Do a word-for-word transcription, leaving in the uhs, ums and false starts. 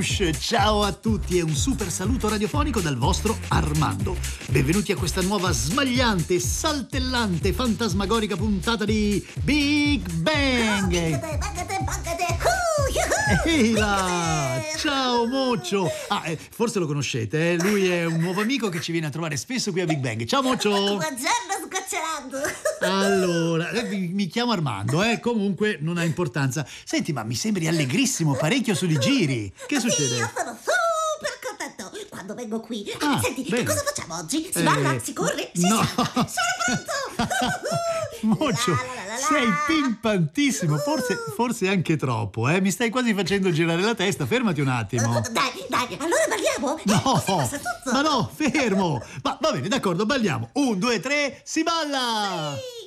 Bush. Ciao a tutti e un super saluto radiofonico dal vostro Armando. Benvenuti a questa nuova smagliante, saltellante, fantasmagorica puntata di Big Bang. Ehi là! Ciao Mocio! Ah, eh, forse lo conoscete, eh? Lui è un nuovo amico che ci viene a trovare spesso qui a Big Bang. Ciao Mocio! Buongiorno, sgocciolando! Allora, eh, mi, mi chiamo Armando, eh? Comunque non ha importanza. Senti, ma mi sembri allegrissimo, parecchio sui giri. Che succede? Io sono super contento quando vengo qui. Ah, Senti, bene. che cosa facciamo oggi? Si Eh, balla? Si corre? Si no. salta? Sono pronto! Mocio, La, la, la, la, sei la. pimpantissimo, forse, forse anche troppo, eh? Mi stai quasi facendo girare la testa, fermati un attimo. Dai, dai, allora balliamo? Eh, No, così passa tutto. ma no, fermo. Ma va bene, d'accordo, balliamo. Un, due, tre, si balla! Sì.